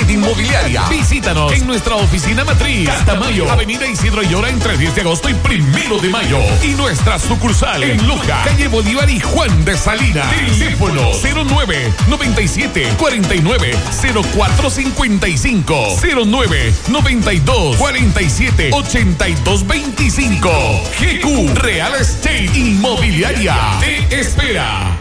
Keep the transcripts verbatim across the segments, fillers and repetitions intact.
Estate Inmobiliaria. Visítanos en nuestra oficina matriz, Catamayo, Avenida Isidro Llora entre diez de agosto y primero de mayo. Y nuestra sucursal en Loja, calle Bolívar y Juan de Salinas. Teléfono cero nueve noventa y siete cuarenta y nueve cero cuatro cincuenta y cinco, cero nueve noventa y dos cuarenta y siete ochenta y dos veinticinco. G Q Real Estate Inmobiliaria te espera.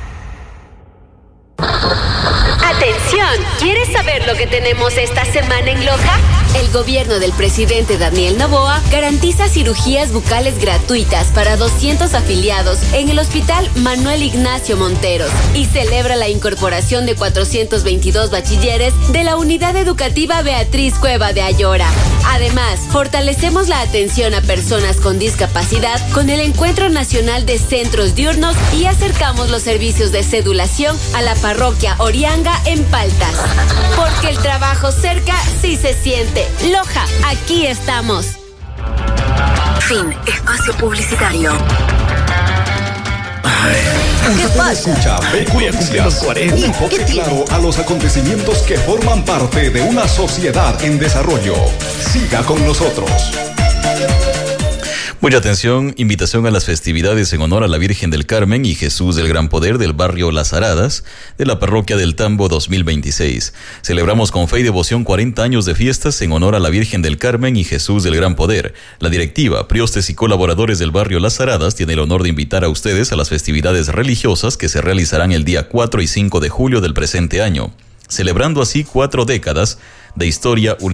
Atención, ¿quieres saber lo que tenemos esta semana en Loja? El gobierno del presidente Daniel Noboa garantiza cirugías bucales gratuitas para doscientos afiliados en el Hospital Manuel Ignacio Monteros y celebra la incorporación de cuatrocientos veintidós bachilleres de la Unidad Educativa Beatriz Cueva de Ayora. Además, fortalecemos la atención a personas con discapacidad con el Encuentro Nacional de Centros Diurnos y acercamos los servicios de cedulación a la parroquia Orianga en Paltas. Porque el trabajo cerca sí se siente. Loja, aquí estamos. Fin. Espacio publicitario. ¿Qué pasa? Escucha Frecuencias, un enfoque claro a los acontecimientos que forman parte de una sociedad en desarrollo. Siga con nosotros. Mucha atención, invitación a las festividades en honor a la Virgen del Carmen y Jesús del Gran Poder del barrio Las Aradas de la parroquia del Tambo dos mil veintiséis. Celebramos con fe y devoción cuarenta años de fiestas en honor a la Virgen del Carmen y Jesús del Gran Poder. La directiva, priostes y colaboradores del barrio Las Aradas tiene el honor de invitar a ustedes a las festividades religiosas que se realizarán el día cuatro y cinco de julio del presente año, celebrando así cuatro décadas de historia universal.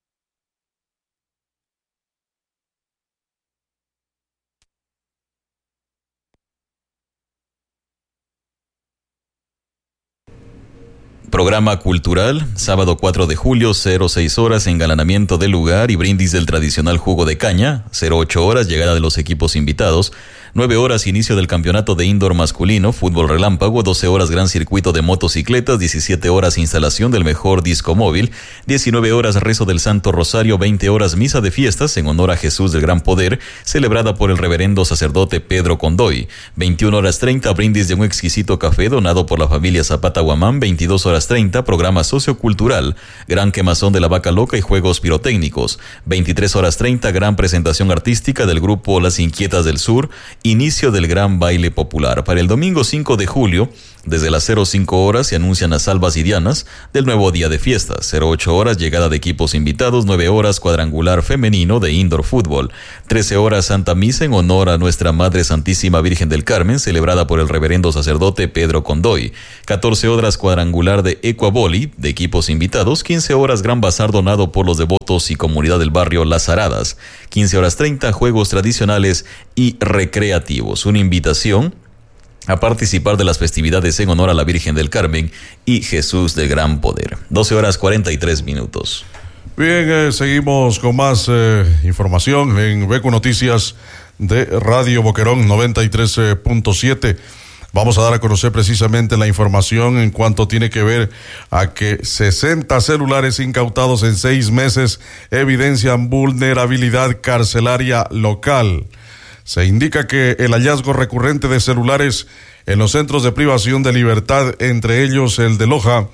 Programa cultural, sábado cuatro de julio, cero seis horas, engalanamiento del lugar y brindis del tradicional jugo de caña, cero ocho horas, llegada de los equipos invitados, nueve horas, inicio del campeonato de indoor masculino, fútbol relámpago, doce horas, gran circuito de motocicletas, diecisiete horas, instalación del mejor disco móvil, diecinueve horas, rezo del Santo Rosario, veinte horas, misa de fiestas en honor a Jesús del Gran Poder, celebrada por el reverendo sacerdote Pedro Condoy, veintiuna horas treinta, brindis de un exquisito café donado por la familia Zapata Guamán, veintidós horas treinta, programa sociocultural, gran quemazón de la vaca loca y juegos pirotécnicos, veintitrés horas treinta, gran presentación artística del grupo Las Inquietas del Sur, inicio del gran baile popular. Para el domingo cinco de julio, desde las cero cinco horas se anuncian las salvas y dianas del nuevo día de fiestas, cero ocho horas, llegada de equipos invitados, nueve horas, cuadrangular femenino de indoor fútbol, trece horas, Santa Misa en honor a Nuestra Madre Santísima Virgen del Carmen, celebrada por el reverendo sacerdote Pedro Condoy, catorce horas, cuadrangular de Ecuaboli de equipos invitados, quince horas, gran bazar donado por los devotos y comunidad del barrio Las Aradas, quince horas treinta, juegos tradicionales y recreativos. Una invitación a participar de las festividades en honor a la Virgen del Carmen y Jesús del Gran Poder. doce horas cuarenta y tres minutos. Bien, eh, seguimos con más eh, información en Beco Noticias de Radio Boquerón noventa y tres punto siete. Vamos a dar a conocer precisamente la información en cuanto tiene que ver a que sesenta celulares incautados en seis meses evidencian vulnerabilidad carcelaria local. Se indica que el hallazgo recurrente de celulares en los centros de privación de libertad, entre ellos el de Loja,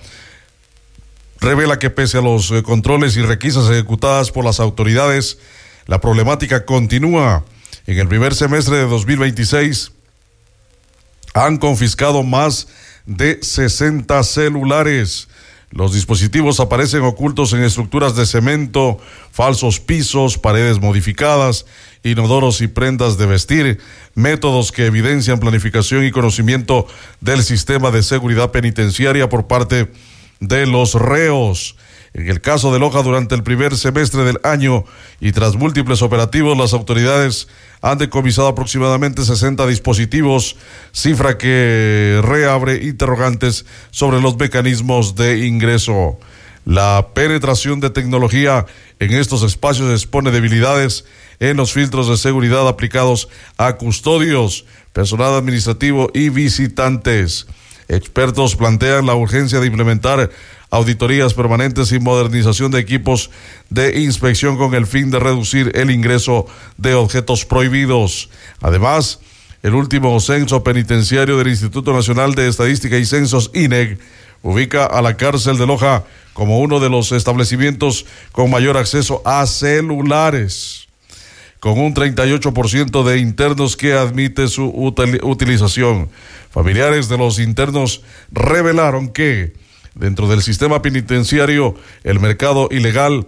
revela que pese a los controles y requisas ejecutadas por las autoridades, la problemática continúa. En el primer semestre de dos mil veintiséis han confiscado más de sesenta celulares. Los dispositivos aparecen ocultos en estructuras de cemento, falsos pisos, paredes modificadas, inodoros y prendas de vestir, métodos que evidencian planificación y conocimiento del sistema de seguridad penitenciaria por parte de los reos. En el caso de Loja, durante el primer semestre del año y tras múltiples operativos, las autoridades han decomisado aproximadamente sesenta dispositivos, cifra que reabre interrogantes sobre los mecanismos de ingreso. La penetración de tecnología en estos espacios expone debilidades en los filtros de seguridad aplicados a custodios, personal administrativo y visitantes. Expertos plantean la urgencia de implementar auditorías permanentes y modernización de equipos de inspección con el fin de reducir el ingreso de objetos prohibidos. Además, el último censo penitenciario del Instituto Nacional de Estadística y Censos, I N E C, ubica a la cárcel de Loja como uno de los establecimientos con mayor acceso a celulares, con un treinta y ocho por ciento de internos que admite su util- utilización. Familiares de los internos revelaron que dentro del sistema penitenciario el mercado ilegal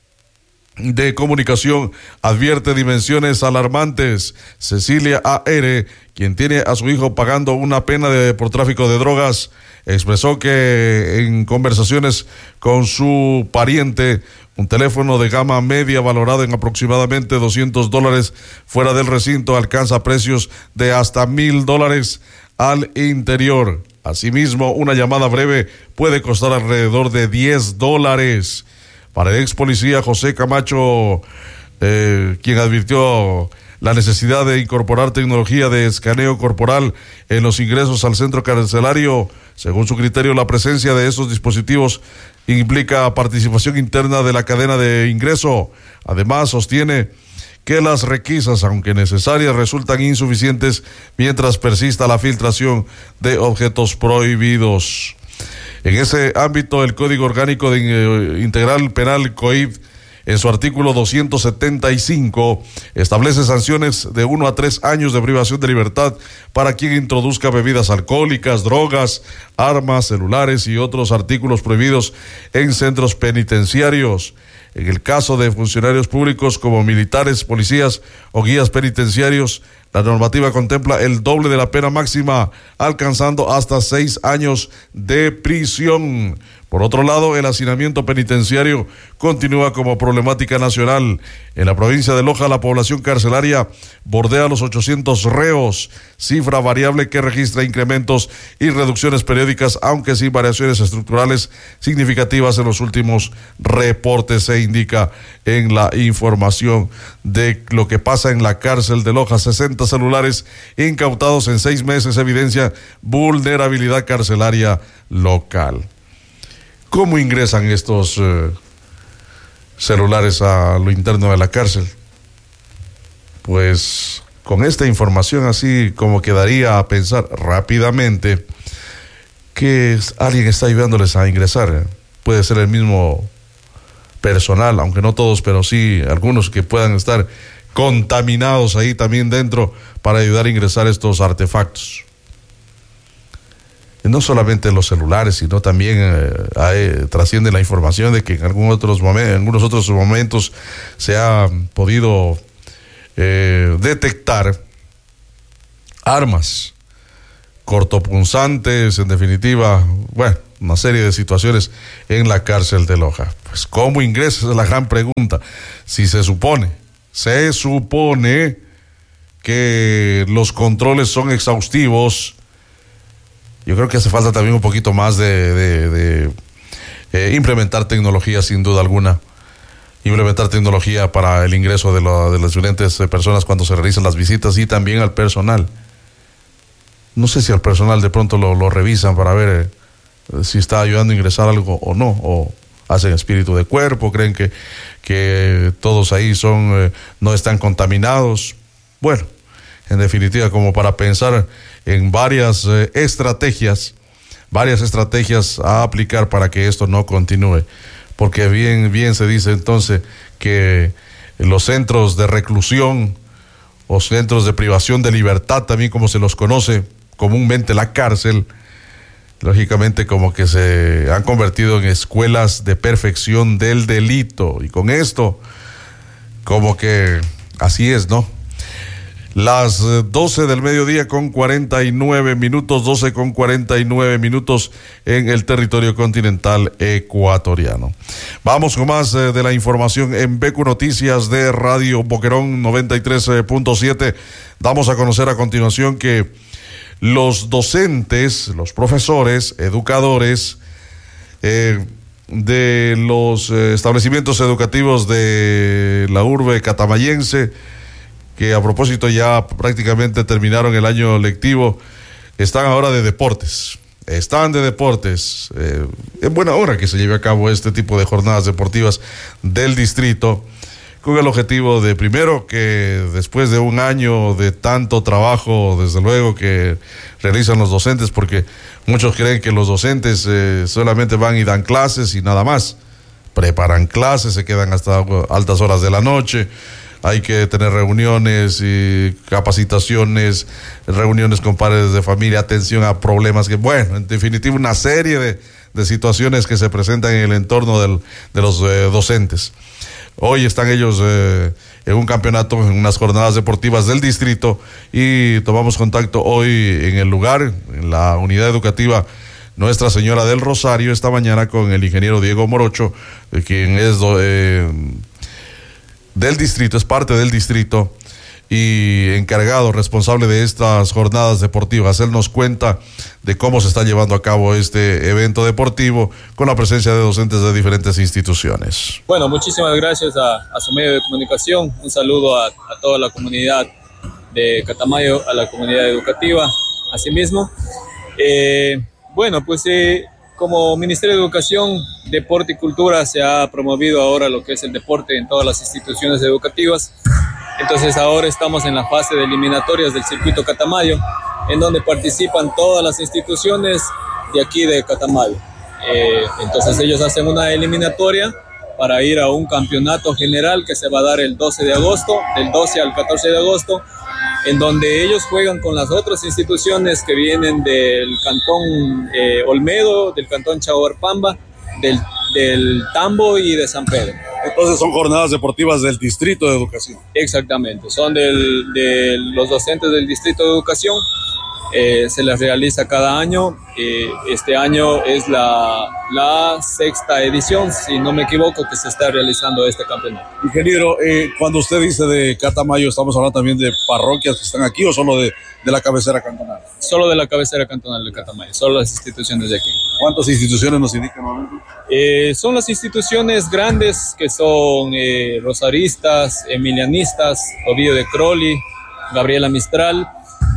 de comunicación advierte dimensiones alarmantes. Cecilia A R, quien tiene a su hijo pagando una pena de, por tráfico de drogas, expresó que en conversaciones con su pariente, un teléfono de gama media valorado en aproximadamente doscientos dólares fuera del recinto alcanza precios de hasta mil dólares al interior. Asimismo, una llamada breve puede costar alrededor de diez dólares. Para el ex policía José Camacho, eh, quien advirtió la necesidad de incorporar tecnología de escaneo corporal en los ingresos al centro carcelario, según su criterio, la presencia de estos dispositivos implica participación interna de la cadena de ingreso. Además, sostiene que las requisas, aunque necesarias, resultan insuficientes mientras persista la filtración de objetos prohibidos. En ese ámbito, el Código Orgánico de eh, Integral Penal, COIP, en su artículo doscientos setenta y cinco, establece sanciones de uno a tres años de privación de libertad para quien introduzca bebidas alcohólicas, drogas, armas, celulares y otros artículos prohibidos en centros penitenciarios. En el caso de funcionarios públicos como militares, policías o guías penitenciarios, la normativa contempla el doble de la pena máxima, alcanzando hasta seis años de prisión. Por otro lado, el hacinamiento penitenciario continúa como problemática nacional. En la provincia de Loja, la población carcelaria bordea los ochocientos reos, cifra variable que registra incrementos y reducciones periódicas, aunque sin variaciones estructurales significativas en los últimos reportes, se indica en la información de lo que pasa en la cárcel de Loja. sesenta celulares incautados en seis meses evidencia vulnerabilidad carcelaria local. ¿Cómo ingresan estos eh, celulares a lo interno de la cárcel? Pues con esta información así como quedaría a pensar rápidamente que alguien está ayudándoles a ingresar. Puede ser el mismo personal, aunque no todos, pero sí algunos que puedan estar contaminados ahí también dentro para ayudar a ingresar estos artefactos. No solamente los celulares, sino también eh, hay, trasciende la información de que en algunos otros momentos, en algunos otros momentos se ha podido eh, detectar armas cortopunzantes, en definitiva, bueno, una serie de situaciones en la cárcel de Loja. Pues, ¿cómo ingresas? Es la gran pregunta. Si se supone, se supone que los controles son exhaustivos, yo creo que hace falta también un poquito más de, de, de eh, implementar tecnología, sin duda alguna. Implementar tecnología para el ingreso de, lo, de las diferentes personas cuando se realizan las visitas y también al personal. No sé si al personal de pronto lo, lo revisan para ver eh, si está ayudando a ingresar algo o no, o hacen espíritu de cuerpo, creen que, que todos ahí son eh, no están contaminados. Bueno, en definitiva, como para pensar en varias eh, estrategias, varias estrategias a aplicar para que esto no continúe, porque bien, bien se dice entonces que los centros de reclusión o centros de privación de libertad, también como se los conoce comúnmente la cárcel, lógicamente como que se han convertido en escuelas de perfección del delito, y con esto como que así es, ¿no? Las doce del mediodía con cuarenta y nueve minutos, doce con cuarenta y nueve minutos en el territorio continental ecuatoriano. Vamos con más eh, de la información en B Q Noticias de Radio Boquerón noventa y tres punto siete. Damos a conocer a continuación que los docentes, los profesores, educadores eh, de los eh, establecimientos educativos de la urbe catamayense, que a propósito ya prácticamente terminaron el año lectivo, están ahora de deportes, están de deportes. Eh, es buena hora que se lleve a cabo este tipo de jornadas deportivas del distrito, con el objetivo de, primero, que después de un año de tanto trabajo, desde luego, que realizan los docentes, porque muchos creen que los docentes eh, solamente van y dan clases y nada más. Preparan clases, se quedan hasta altas horas de la noche, hay que tener reuniones y capacitaciones, reuniones con padres de familia, atención a problemas que, bueno, en definitiva, una serie de, de situaciones que se presentan en el entorno del, de los eh, docentes. Hoy están ellos eh, en un campeonato, en unas jornadas deportivas del distrito, y tomamos contacto hoy en el lugar, en la unidad educativa Nuestra Señora del Rosario, esta mañana con el ingeniero Diego Morocho, eh, quien es eh, del distrito, es parte del distrito y encargado, responsable de estas jornadas deportivas. Él nos cuenta de cómo se está llevando a cabo este evento deportivo con la presencia de docentes de diferentes instituciones. Bueno, muchísimas gracias a, a su medio de comunicación. Un saludo a, a toda la comunidad de Catamayo, a la comunidad educativa, asimismo. Eh, bueno, pues eh, como Ministerio de Educación, Deporte y Cultura se ha promovido ahora lo que es el deporte en todas las instituciones educativas. Entonces ahora estamos en la fase de eliminatorias del circuito Catamayo, en donde participan todas las instituciones de aquí de Catamayo. Eh, entonces ellos hacen una eliminatoria para ir a un campeonato general que se va a dar el doce de agosto, del doce al catorce de agosto, en donde ellos juegan con las otras instituciones que vienen del cantón eh, Olmedo, del cantón Chahuarpamba, del, del Tambo y de San Pedro. Entonces son jornadas deportivas del Distrito de Educación. Exactamente, son del, de los docentes del Distrito de Educación, eh, se les realiza cada año. Eh, este año es la, la sexta edición, si no me equivoco, que se está realizando este campeonato. Ingeniero, eh, cuando usted dice de Catamayo, ¿estamos hablando también de parroquias que están aquí o solo de, de la cabecera cantonal? Solo de la cabecera cantonal de Catamayo, solo las instituciones de aquí. ¿Cuántas instituciones nos indican nuevamente? Eh, son las instituciones grandes que son eh, rosaristas, emilianistas, Ovidio de Crowley, Gabriela Mistral,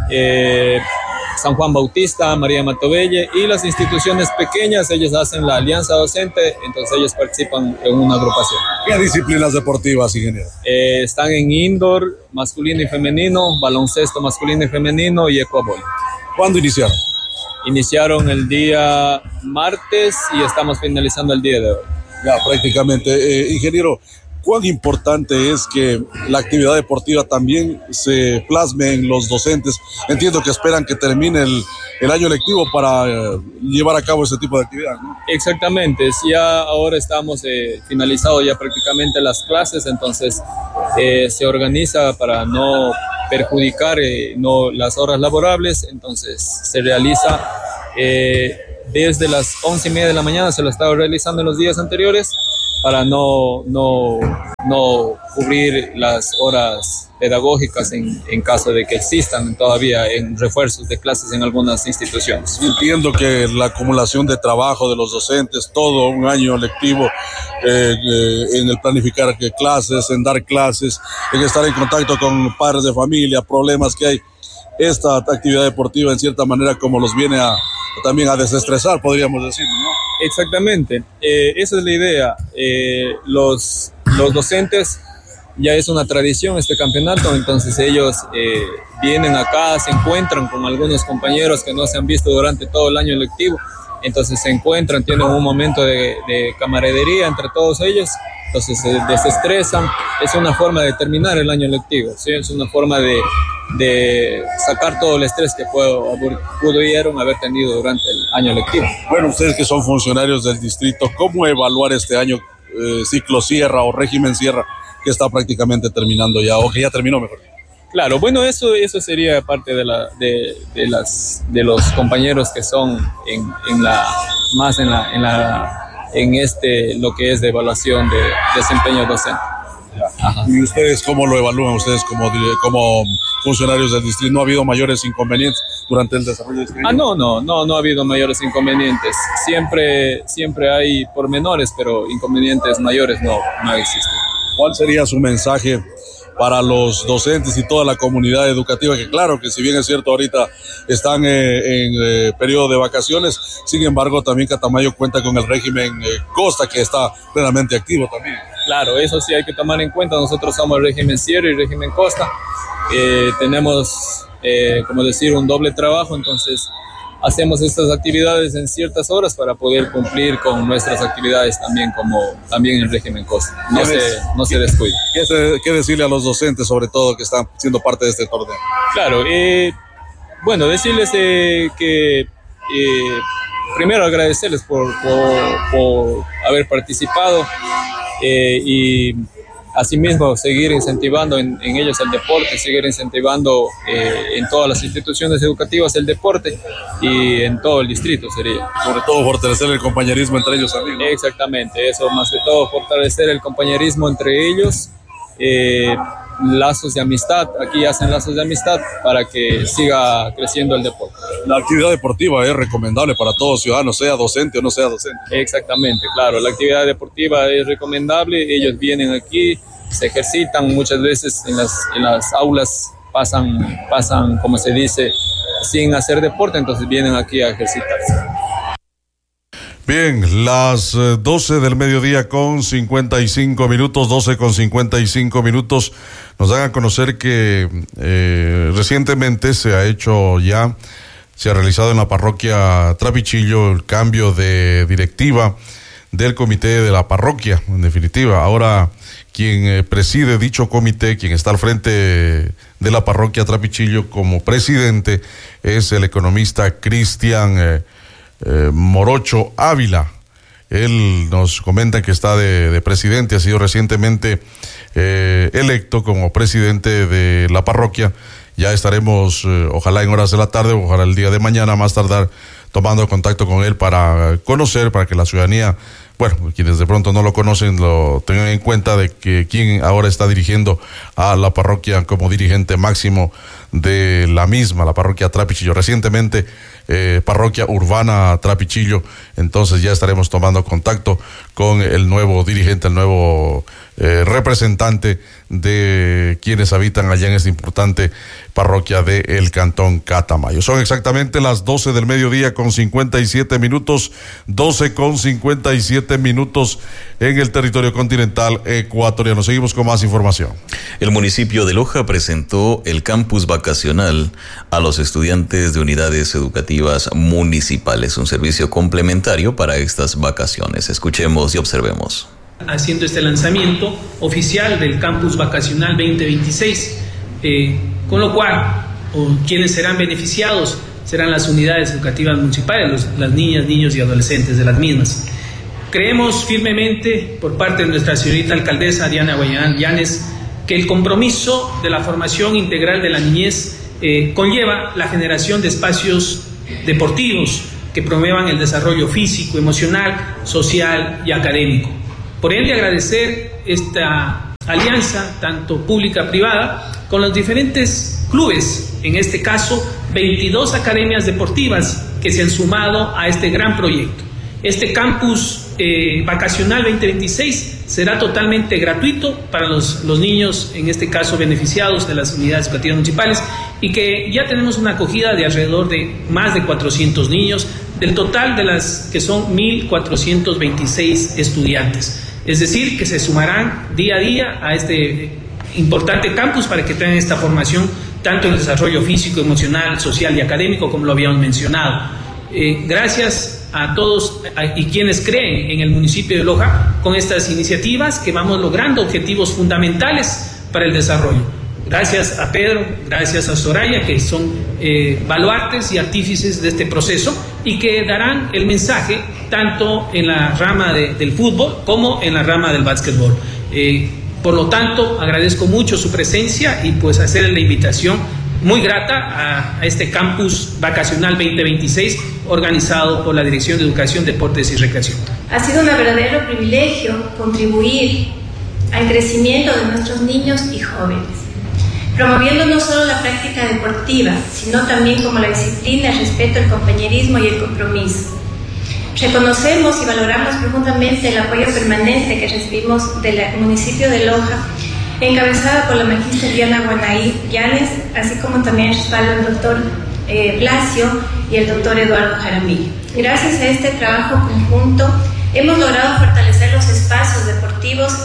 eh, San Juan Bautista, María Matobelle, y las instituciones pequeñas, ellos hacen la alianza docente, entonces ellos participan en una agrupación. ¿Qué disciplinas deportivas, ingeniero? Eh, están en indoor, masculino y femenino, baloncesto masculino y femenino y ecuabol. ¿Cuándo iniciaron? Iniciaron el día martes y estamos finalizando el día de hoy. Ya, prácticamente. Eh, ingeniero, ¿cuán importante es que la actividad deportiva también se plasme en los docentes? Entiendo que esperan que termine el, el año lectivo para eh, llevar a cabo ese tipo de actividad, ¿no? Exactamente, ya ahora estamos eh, finalizado ya prácticamente las clases, entonces eh, se organiza para no perjudicar eh, no, las horas laborables, entonces se realiza eh, desde las once y media de la mañana, se lo estaba realizando en los días anteriores, para no, no, no cubrir las horas pedagógicas en, en caso de que existan todavía en refuerzos de clases en algunas instituciones. Entiendo que la acumulación de trabajo de los docentes, todo un año lectivo, eh, eh, en el planificar clases, en dar clases, en estar en contacto con padres de familia, problemas que hay, esta actividad deportiva en cierta manera como los viene a también a desestresar, podríamos decir, ¿no? Exactamente, eh, esa es la idea. Eh, los, los docentes, ya es una tradición este campeonato, entonces ellos eh, vienen acá, se encuentran con algunos compañeros que no se han visto durante todo el año lectivo, entonces se encuentran, tienen un momento de, de camaradería entre todos ellos, entonces se desestresan, es una forma de terminar el año lectivo, ¿sí? Es una forma de, de sacar todo el estrés que puedo, pudieron haber tenido durante el año lectivo. Bueno, ustedes que son funcionarios del distrito, ¿cómo evaluar este año eh, ciclo Sierra o régimen Sierra que está prácticamente terminando ya, o que ya terminó mejor? Claro, bueno, eso, eso sería parte de, la, de, de, las, de los compañeros que son en, en la, más en la, en la en este, lo que es de evaluación de desempeño docente. Ajá. ¿Y ustedes cómo lo evalúan, ustedes como, como funcionarios del distrito? ¿No ha habido mayores inconvenientes durante el desarrollo de este año? Ah, no, no, no, no ha habido mayores inconvenientes. Siempre, siempre hay pormenores, pero inconvenientes mayores no, no existen. ¿Cuál sería su mensaje para los docentes y toda la comunidad educativa, que claro que si bien es cierto ahorita están eh, en eh, periodo de vacaciones, sin embargo también Catamayo cuenta con el régimen eh, Costa, que está plenamente activo también? claro, eso sí hay que tomar en cuenta. Nosotros somos régimen sierra y régimen costa. Eh, tenemos, eh, como decir, un doble trabajo, entonces hacemos estas actividades en ciertas horas para poder cumplir con nuestras actividades también como también en régimen costa. No se, no se descuide. ¿Qué, ¿Qué decirle a los docentes, sobre todo, que están siendo parte de este torneo? Claro, eh, bueno, decirles eh, que eh, primero agradecerles por, por, por haber participado eh, y asimismo seguir incentivando en, en ellos el deporte, seguir incentivando eh, en todas las instituciones educativas el deporte y en todo el distrito sería. Sobre todo fortalecer el compañerismo entre ellos también, ¿no? Exactamente, eso más que todo, fortalecer el compañerismo entre ellos, eh, lazos de amistad, aquí hacen lazos de amistad para que siga creciendo el deporte. La actividad deportiva es recomendable para todos ciudadanos, sea docente o no sea docente. Exactamente, claro, la actividad deportiva es recomendable, ellos vienen aquí, se ejercitan muchas veces en las, en las aulas, pasan, pasan, como se dice, sin hacer deporte, entonces vienen aquí a ejercitarse. Bien, las doce del mediodía con cincuenta y cinco minutos, doce con cincuenta y cinco minutos, nos dan a conocer que eh, recientemente se ha hecho ya, se ha realizado en la parroquia Trapichillo el cambio de directiva del comité de la parroquia, en definitiva. Ahora quien eh, preside dicho comité, quien está al frente de la parroquia Trapichillo como presidente, es el economista Cristian eh, Eh, Morocho Ávila. Él nos comenta que está de, de presidente, ha sido recientemente eh, electo como presidente de la parroquia. Ya estaremos, eh, ojalá en horas de la tarde, ojalá el día de mañana, más tardar, tomando contacto con él para conocer, para que la ciudadanía, bueno, quienes de pronto no lo conocen, lo tengan en cuenta de que quien ahora está dirigiendo a la parroquia como dirigente máximo de la misma, la parroquia Trapichillo. Recientemente, eh, parroquia urbana Trapichillo. Entonces ya estaremos tomando contacto con el nuevo dirigente, el nuevo eh, representante de quienes habitan allá en esta importante parroquia de el Cantón Catamayo. Son exactamente las doce del mediodía con cincuenta y siete minutos, doce con cincuenta y siete minutos en el territorio continental ecuatoriano. Seguimos con más información. El municipio de Loja presentó el campus vacacional a los estudiantes de unidades educativas municipales, un servicio complementario para estas vacaciones. Escuchemos y observemos. Haciendo este lanzamiento oficial del campus vacacional veinte veintiséis, eh, con lo cual o, quienes serán beneficiados serán las unidades educativas municipales, los, las niñas, niños y adolescentes de las mismas. Creemos firmemente, por parte de nuestra señorita alcaldesa Diana Guayán Llanes, que el compromiso de la formación integral de la niñez eh, conlleva la generación de espacios deportivos que promuevan el desarrollo físico, emocional, social y académico. Por ende, agradecer esta alianza, tanto pública-privada, con los diferentes clubes, en este caso, veintidós academias deportivas que se han sumado a este gran proyecto. Este campus eh, vacacional veinte veintiséis será totalmente gratuito para los, los niños, en este caso beneficiados de las unidades educativas municipales, y que ya tenemos una acogida de alrededor de más de cuatrocientos niños, del total de las que son mil cuatrocientos veintiséis estudiantes. Es decir, que se sumarán día a día a este importante campus para que tengan esta formación tanto en el desarrollo físico, emocional, social y académico, como lo habíamos mencionado. Eh, gracias a todos a, y quienes creen en el municipio de Loja con estas iniciativas que vamos logrando objetivos fundamentales para el desarrollo. Gracias a Pedro, gracias a Soraya, que son eh, baluartes y artífices de este proceso y que darán el mensaje tanto en la rama de, del fútbol como en la rama del básquetbol. Eh, por lo tanto, agradezco mucho su presencia y pues hacerles la invitación muy grata a, a este campus vacacional veinte veintiséis organizado por la Dirección de Educación, Deportes y Recreación. Ha sido un verdadero privilegio contribuir al crecimiento de nuestros niños y jóvenes, promoviendo no solo la práctica deportiva, sino también como la disciplina, el respeto, el compañerismo y el compromiso. Reconocemos y valoramos profundamente el apoyo permanente que recibimos del municipio de Loja, encabezada por la magíster Diana Guayán Llanes, así como también respaldo el doctor eh, Blasio y el doctor Eduardo Jaramillo. Gracias a este trabajo conjunto, hemos logrado fortalecer los espacios deportivos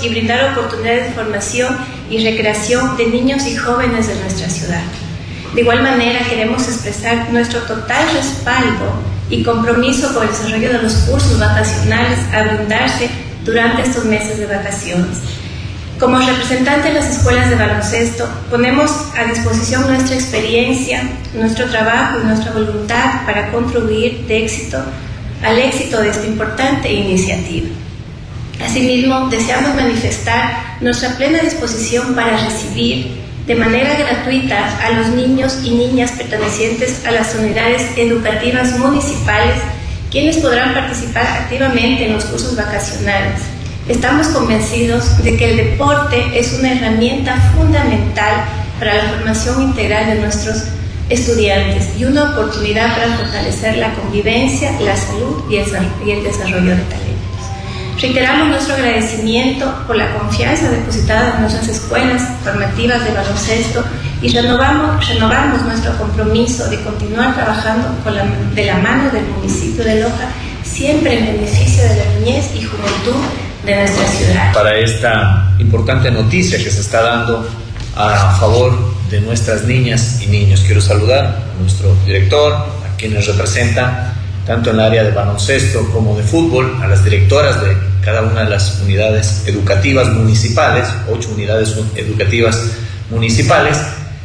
y brindar oportunidades de formación y recreación de niños y jóvenes de nuestra ciudad. De igual manera, queremos expresar nuestro total respaldo y compromiso por el desarrollo de los cursos vacacionales a brindarse durante estos meses de vacaciones. Como representante de las escuelas de baloncesto, ponemos a disposición nuestra experiencia, nuestro trabajo y nuestra voluntad para contribuir de éxito, al éxito de esta importante iniciativa. Asimismo, deseamos manifestar nuestra plena disposición para recibir de manera gratuita a los niños y niñas pertenecientes a las unidades educativas municipales, quienes podrán participar activamente en los cursos vacacionales. Estamos convencidos de que el deporte es una herramienta fundamental para la formación integral de nuestros estudiantes y una oportunidad para fortalecer la convivencia, la salud y el, y el desarrollo de talentos. Reiteramos nuestro agradecimiento por la confianza depositada en nuestras escuelas formativas de baloncesto y renovamos, renovamos nuestro compromiso de continuar trabajando con la, de la mano del municipio de Loja, siempre en beneficio de la niñez y juventud de nuestra ciudad. Para esta importante noticia que se está dando a favor de nuestras niñas y niños, quiero saludar a nuestro director, a quienes representan tanto en el área de baloncesto como de fútbol, a las directoras de cada una de las unidades educativas municipales, ocho unidades educativas municipales.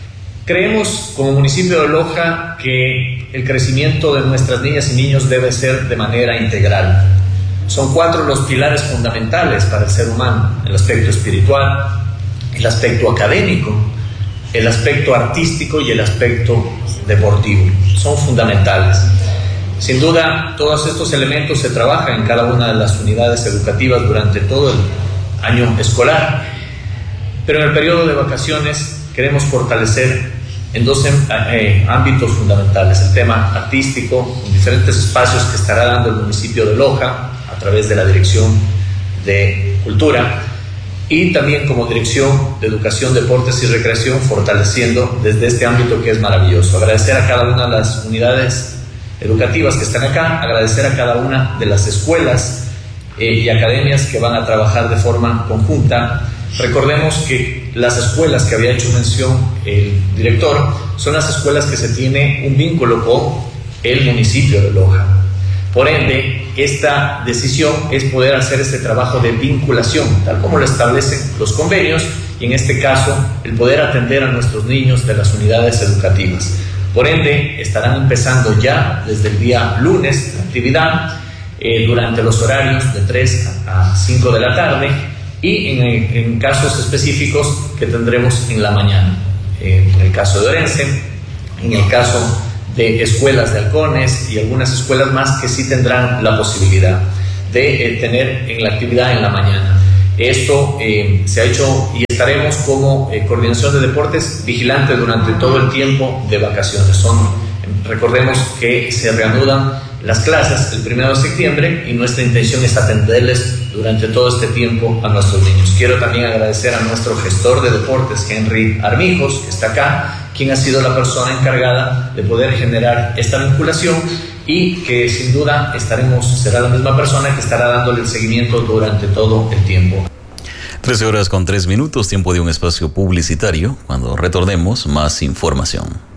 Creemos como municipio de Loja que el crecimiento de nuestras niñas y niños debe ser de manera integral. Son cuatro los pilares fundamentales para el ser humano: el aspecto espiritual, el aspecto académico, el aspecto artístico y el aspecto deportivo. Son fundamentales. Sin duda, todos estos elementos se trabajan en cada una de las unidades educativas durante todo el año escolar, pero en el periodo de vacaciones queremos fortalecer en dos eh, ámbitos fundamentales: el tema artístico, en diferentes espacios que estará dando el municipio de Loja a través de la Dirección de Cultura, y también como Dirección de Educación, Deportes y Recreación, fortaleciendo desde este ámbito que es maravilloso. Agradecer a cada una de las unidades educativas que están acá, agradecer a cada una de las escuelas eh, y academias que van a trabajar de forma conjunta. Recordemos que las escuelas que había hecho mención el director son las escuelas que se tiene un vínculo con el municipio de Loja. Por ende, esta decisión es poder hacer este trabajo de vinculación, tal como lo establecen los convenios, y en este caso, el poder atender a nuestros niños de las unidades educativas. Por ende, estarán empezando ya desde el día lunes la actividad eh, durante los horarios de tres a cinco de la tarde, y en, en casos específicos que tendremos en la mañana. Eh, en el caso de Orense, en el caso de escuelas de Halcones y algunas escuelas más que sí tendrán la posibilidad de eh, tener en la actividad en la mañana. Esto eh, se ha hecho y estaremos como eh, Coordinación de Deportes vigilante durante todo el tiempo de vacaciones. Son, recordemos que se reanudan las clases el primero de septiembre y nuestra intención es atenderles durante todo este tiempo a nuestros niños. Quiero también agradecer a nuestro gestor de deportes, Henry Armijos, que está acá, quien ha sido la persona encargada de poder generar esta vinculación y que sin duda estaremos, será la misma persona que estará dándole el seguimiento durante todo el tiempo. trece horas con tres minutos, tiempo de un espacio publicitario. Cuando retornemos, más información.